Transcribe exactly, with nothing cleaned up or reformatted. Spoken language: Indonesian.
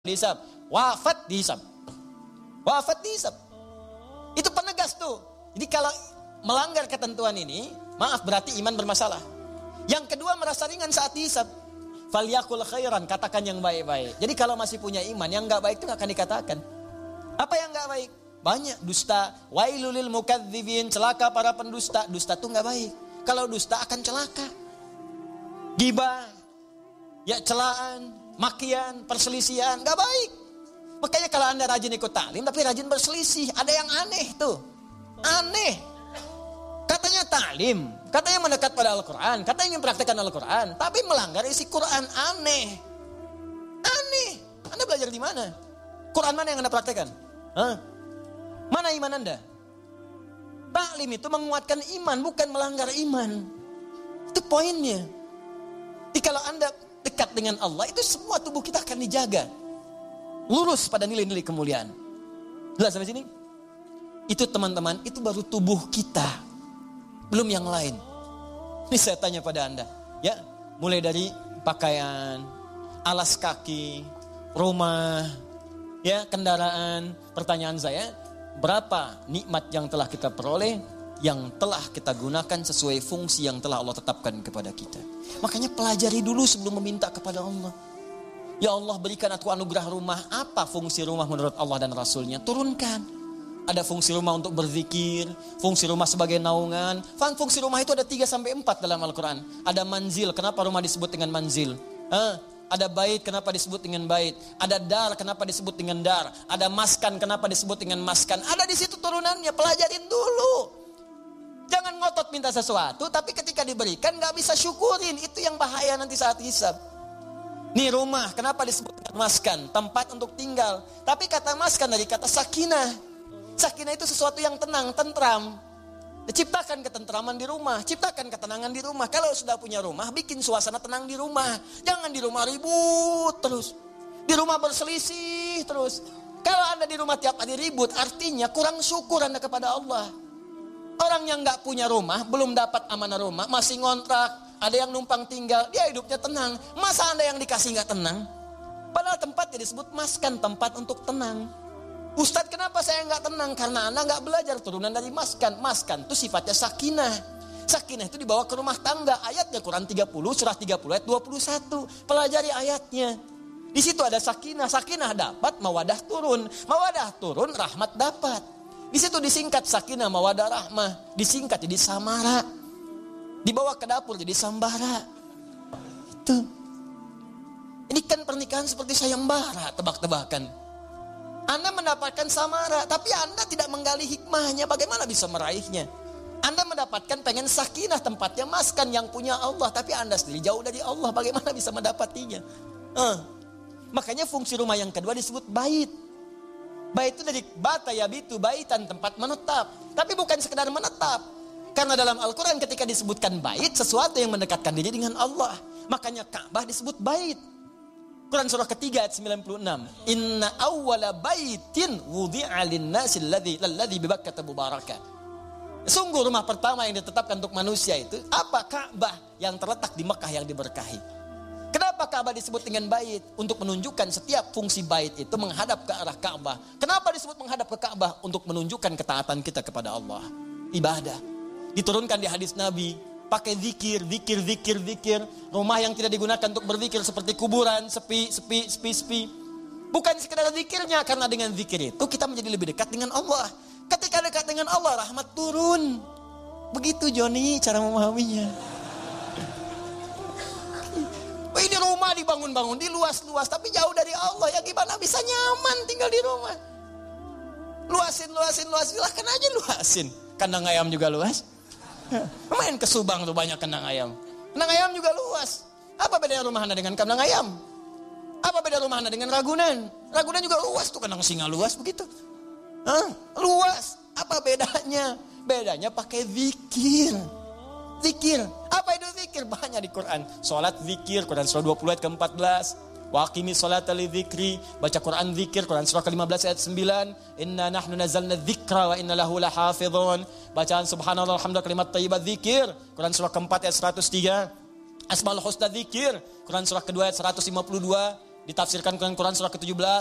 dihisab, wafat dihisab. Wafat dihisab. Itu penegas tuh. Jadi kalau melanggar ketentuan ini, maaf berarti iman bermasalah. Yang kedua merasa ringan saat dihisab. Falyakul khairan, katakan yang baik-baik. Jadi kalau masih punya iman, yang enggak baik itu enggak akan dikatakan. Apa yang enggak baik? Banyak dusta, wailulil mukadzibin, celaka para pendusta. Dusta itu enggak baik. Kalau dusta akan celaka. Gibah, ya celaan, makian, perselisihan, enggak baik. Makanya kalau Anda rajin ikut taklim tapi rajin berselisih, ada yang aneh tuh. Aneh. Katanya taklim, katanya mendekat pada Al-Quran, katanya ingin praktekkan Al-Quran, tapi melanggar isi Quran. Aneh. Aneh. Anda belajar di mana? Quran mana yang Anda praktekkan? Hah? Mana iman Anda? Taklim itu menguatkan iman, bukan melanggar iman. Itu poinnya. Jadi kalau Anda dekat dengan Allah, itu semua tubuh kita akan dijaga. Lurus pada nilai-nilai kemuliaan. Jelas sampai sini? Itu teman-teman, itu baru tubuh kita. Belum yang lain. Ini saya tanya pada Anda. Ya, mulai dari pakaian, alas kaki, rumah, ya, kendaraan. Pertanyaan saya, berapa nikmat yang telah kita peroleh, yang telah kita gunakan sesuai fungsi yang telah Allah tetapkan kepada kita. Makanya pelajari dulu sebelum meminta kepada Allah. Ya Allah, berikan aku anugerah rumah. Apa fungsi rumah menurut Allah dan Rasulnya? Turunkan. Ada fungsi rumah untuk berzikir, fungsi rumah sebagai naungan. Fungsi rumah itu ada tiga sampai empat dalam Al-Quran. Ada manzil, kenapa rumah disebut dengan manzil? Hah? Ada bait, kenapa disebut dengan bait? Ada dar, kenapa disebut dengan dar? Ada maskan, kenapa disebut dengan maskan? Ada di situ turunannya, pelajarin dulu. Jangan ngotot minta sesuatu, tapi ketika diberikan gak bisa syukurin. Itu yang bahaya nanti saat hisab. Nih rumah, kenapa disebut dengan maskan? Tempat untuk tinggal. Tapi kata maskan dari kata sakinah. Sakinah itu sesuatu yang tenang, tentram. Ciptakan ketentraman di rumah, ciptakan ketenangan di rumah. Kalau sudah punya rumah, bikin suasana tenang di rumah. Jangan di rumah ribut terus. Di rumah berselisih terus. Kalau Anda di rumah tiap hari ribut, artinya kurang syukur Anda kepada Allah. Orang yang gak punya rumah, belum dapat amanah rumah, masih ngontrak, ada yang numpang tinggal, dia hidupnya tenang. Masa Anda yang dikasih gak tenang? Padahal tempatnya disebut maskan, tempat untuk tenang. Ustadz, kenapa saya gak tenang? Karena Anda gak belajar turunan dari maskan. Maskan itu sifatnya sakinah. Sakinah itu dibawa ke rumah tangga. Ayatnya Quran tiga puluh, surah tiga puluh ayat dua puluh satu. Pelajari ayatnya. Di situ ada sakinah. Sakinah dapat, mawadah turun. Mawadah turun, rahmat dapat. Di situ disingkat sakinah, mawadah, rahmah. Disingkat jadi samara. Dibawa ke dapur jadi sambara. Itu. Ini kan pernikahan seperti sayembara, tebak-tebakan. Anda mendapatkan samara, tapi Anda tidak menggali hikmahnya, bagaimana bisa meraihnya? Anda mendapatkan pengen sakinah, tempatnya maskan yang punya Allah, tapi Anda sendiri jauh dari Allah, bagaimana bisa mendapatinya? Uh. Makanya fungsi rumah yang kedua disebut bait. Bait itu dari bata yabitu, baitan, tempat menetap. Tapi bukan sekedar menetap. Karena dalam Al-Quran ketika disebutkan bait, sesuatu yang mendekatkan diri dengan Allah. Makanya Ka'bah disebut bait. Quran surah ketiga ayat sembilan puluh enam. Inna awwala baitin wudi'a lin-nasi alladzi lalladzi bi Bakkah mubarakah. Sungguh rumah pertama yang ditetapkan untuk manusia itu apa? Ka'bah yang terletak di Mekah yang diberkahi. Kenapa Ka'bah disebut dengan bait? Untuk menunjukkan setiap fungsi bait itu menghadap ke arah Ka'bah. Kenapa disebut menghadap ke Ka'bah? Untuk menunjukkan ketaatan kita kepada Allah. Ibadah. Diturunkan di hadis Nabi. Pakai zikir, zikir, zikir, zikir. Rumah yang tidak digunakan untuk berzikir seperti kuburan, sepi, sepi, sepi, sepi. Bukan sekedar zikirnya, karena dengan zikir itu kita menjadi lebih dekat dengan Allah. Ketika dekat dengan Allah, rahmat turun. Begitu Joni cara memahaminya. Oh, ini rumah dibangun-bangun, di luas-luas, tapi jauh dari Allah. Ya gimana bisa nyaman tinggal di rumah? Luasin, luasin, luasin, silahkan aja luasin. Kandang ayam juga luas. Main ke Subang tuh banyak kandang ayam. Kandang ayam juga luas. Apa bedanya rumah Anda dengan kandang ayam? Apa beda rumah Anda dengan Ragunan? Ragunan juga luas tuh, kandang singa luas begitu. Hah? Luas. Apa bedanya? Bedanya pakai zikir. Zikir. Apa itu zikir? Banyak di Quran. Salat zikir, Quran surah dua puluh ayat ke empat belas. Wa aqimi sholata li dzikri, baca Quran zikir, Quran surah ke lima belas ayat sembilan. Inna nahnu nazzalna dzikra wa inna lahu lahafizun. Bacaan subhanallah alhamdulillah kalimat thayyibat zikir, Quran surah keempat ayat seratus tiga. Asmaul husna zikir, Quran surah kedua ayat seratus lima puluh dua. ditafsirkan dengan Quran surah ke tujuh belas.